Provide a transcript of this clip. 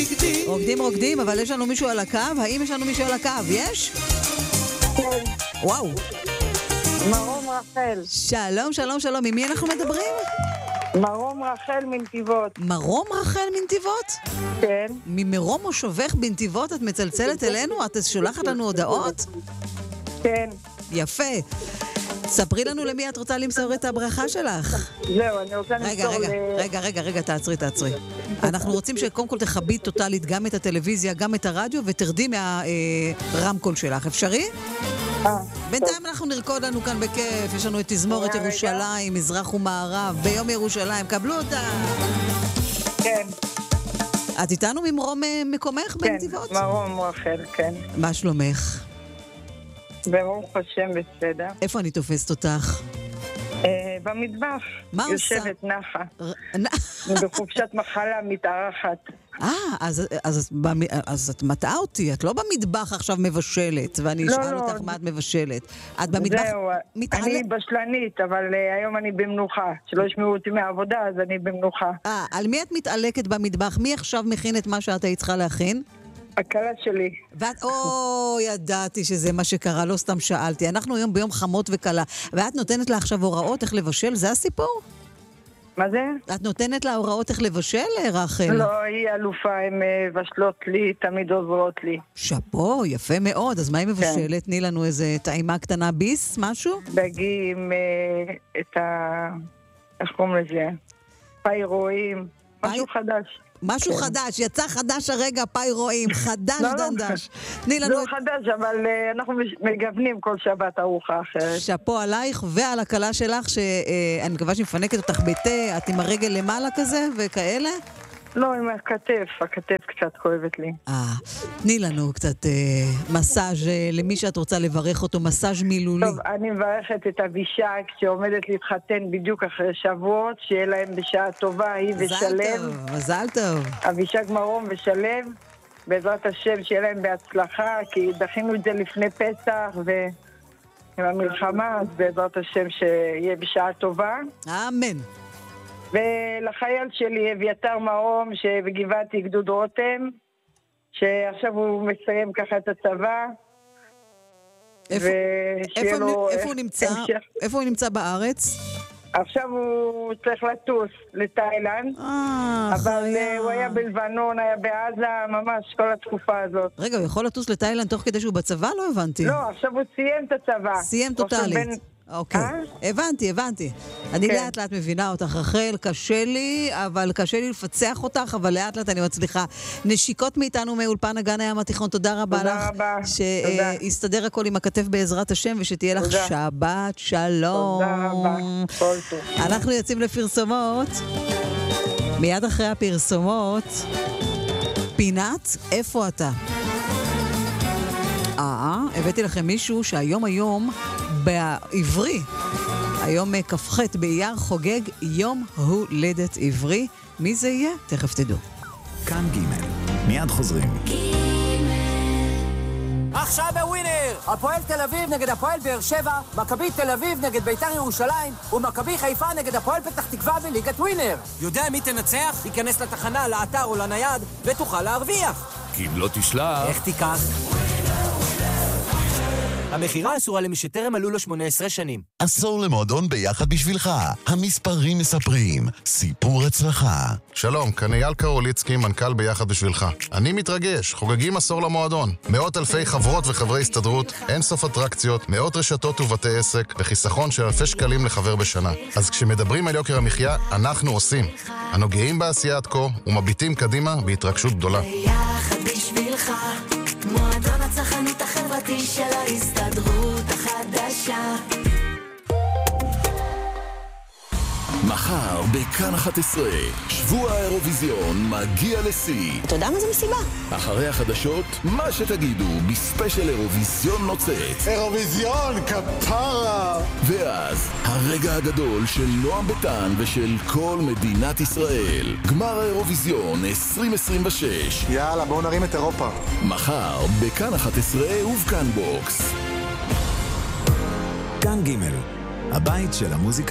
רוקדים, אבל יש לנו מישהו על הקו? האם יש לנו מישהו על הקו? יש? כן. וואו. מרום רחל. שלום. ממי אנחנו מדברים? מרום רחל מנתיבות. מרום רחל מנתיבות? כן. ממרום מושבך בנתיבות את מצלצלת אלינו? את שולחת לנו הודעות? כן. יפה. ספרי לנו למי את רוצה למסור את הברכה שלך. זהו, אני רוצה למסור רגע, תעצרי. אנחנו רוצים שקודם כל תכבי טוטלית גם את הטלוויזיה, גם את הרדיו, ותרדי מהרמקול שלך. אפשרי? בינתיים אנחנו נרקוד לנו כאן בכיף. יש לנו את תזמורת ירושלים, מזרח ומערב, ביום ירושלים. קבלו אותה. כן. את איתנו ממרום מקומך בנתיבות? כן, מרום רחל, כן. מה שלומך? ברוך השם בסדר. איפה אני תופסת אותך? במטבח. מה עושה? יושבת נחה. בחופשת מחלה מתארחת. אז את מטעה אותי, את לא במטבח עכשיו מבשלת, ואני אשאל אותך מה את מבשלת. את במטבח מתעלה? אני בשלנית, אבל היום אני במנוחה. שלא ישמעו אותי מהעבודה, אז אני במנוחה. על מי את מתעלקת במטבח? מי עכשיו מכין את מה שאת היית צריכה להכין? הקלה שלי. ידעתי שזה מה שקרה, לא סתם שאלתי. אנחנו היום ביום חמות וקלה, ואת נותנת לה עכשיו הוראות איך לבשל? זה הסיפור? מה זה? את נותנת לה הוראות איך לבשל, רחל? לא, היא אלופה, הן מבשלות לי, תמיד עוזרות לי. שפו, יפה מאוד. אז מה היא מבשלת? תני לנו איזה טעימה קטנה ביס, משהו? דגים, איך קוראים לזה? פיירואים, משהו חדש. משהו חדש, יצא חדש הרגע, פאי רואים, חדש דנדש. לא חדש, אבל אנחנו מגוונים כל שבת ארוחה אחרת. שפו עלייך ועל הקלה שלך, שאני מקווה שמפנקת אותך בתה, את עם הרגל למעלה כזה וכאלה? לא, עם הכתף קצת כואבת לי. תני לנו קצת מסאז' למי שאת רוצה לברך אותו, מסאז' מילולי. טוב, אני מברכת את אבישג שעומדת להתחתן בדיוק אחרי שבועות, שיהיה להם בשעה טובה, היא ושלב. מזל טוב. אבישג מרום ושלב, בעזרת השם שיהיה להם בהצלחה, כי דחינו את זה לפני פסח ועם המלחמה, אז בעזרת השם שיהיה בשעה טובה. אמן. ולחייל שלי, אביתר מרום, שבגבעתי גדוד רותם, שעכשיו הוא מסיים ככה את הצבא. איפה הוא נמצא בארץ? עכשיו הוא צריך לטוס לתאילנד, אבל הוא היה בלבנון, היה בעזה, ממש כל התקופה הזאת. רגע, הוא יכול לטוס לתאילנד תוך כדי שהוא בצבא? לא הבנתי. לא, עכשיו הוא סיים את הצבא. סיים טוטלית. אוקיי, הבנתי. אני לאט לאט מבינה אותך, רחל, קשה לי לפצח אותך, אבל לאט לאט אני מצליחה. נשיקות מאיתנו מאולפן הגן הים התיכון, תודה רבה לך. שיסתדר הכל עם הכתף בעזרת השם, ושתהיה לך שבת שלום. תודה רבה, כל טוב. אנחנו יוצאים לפרסומות. מיד אחרי הפרסומות, פינת איפה אתה? הבאתי לכם מישהו שהיום בעברי, היום כ"ח באייר, חוגג יום הולדת עברי. מי זה יהיה? תכף תדעו. כאן ג' מיד חוזרים. עכשיו בווינר! הפועל תל אביב נגד הפועל באר שבע, מכבי תל אביב נגד בית"ר ירושלים, ומכבי חיפה נגד הפועל פתח תקווה בליגת ווינר. יודע מי תנצח? ייכנס לתחנה, לאתר או לנייד, ותוכל להרוויח. כי אם לא תשלח... איך תיקח? המחירה אסורה למי שטרם מלאו לו 18 שנים. עשור למועדון ביחד בשבילך. המספרים מספרים. סיפור הצלחה. שלום, כאן אייל קרוליצקי, מנכ"ל ביחד בשבילך. אני מתרגש, חוגגים עשור למועדון. מאות אלפי חברות וחברי הסתדרות, אין סוף אטרקציות, מאות רשתות ובתי עסק, וחיסכון של אלפי שקלים לחבר בשנה. אז כשמדברים על יוקר המחיה, אנחנו עושים. אנו גאים בעשייה עד כה ומביטים קדימה בהתרגשות גדולה. ביחד בשבילך, מועדון הצרכנות החברתי של ההסתדרות החדשה. מחר בכאן 11, שבוע האירוויזיון מגיע לשיא. אתה יודע מה זה מסיבה? אחרי החדשות, מה שתגידו בספיישל אירוויזיון נוצץ. אירוויזיון, כפרה! ואז, הרגע הגדול של נועם ביטן ושל כל מדינת ישראל. גמר האירוויזיון 2026. יאללה, בואו נרים את אירופה. מחר בכאן 11 ובכאן בוקס. כאן ג' הבית של המוזיקה